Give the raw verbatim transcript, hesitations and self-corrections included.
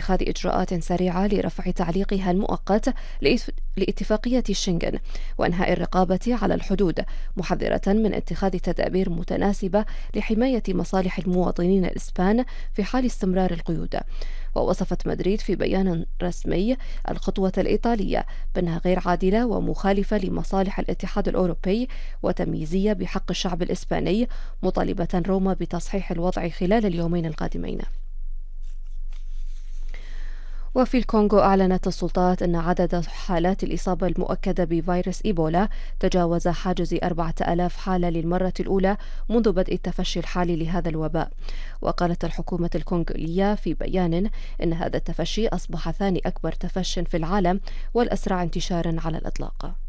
اتخاذ إجراءات سريعة لرفع تعليقها المؤقت لاتفاقية شنغن وإنهاء الرقابة على الحدود، محذرة من اتخاذ تدابير متناسبة لحماية مصالح المواطنين الإسبان في حال استمرار القيود. ووصفت مدريد في بيان رسمي الخطوة الإيطالية بأنها غير عادلة ومخالفة لمصالح الاتحاد الأوروبي وتمييزية بحق الشعب الإسباني، مطالبة روما بتصحيح الوضع خلال اليومين القادمين. وفي الكونغو أعلنت السلطات أن عدد حالات الإصابة المؤكدة بفيروس إيبولا تجاوز حاجز أربعة آلاف حالة للمرة الأولى منذ بدء التفشي الحالي لهذا الوباء. وقالت الحكومة الكونغولية في بيان أن هذا التفشي أصبح ثاني أكبر تفش في العالم والأسرع انتشارا على الإطلاق.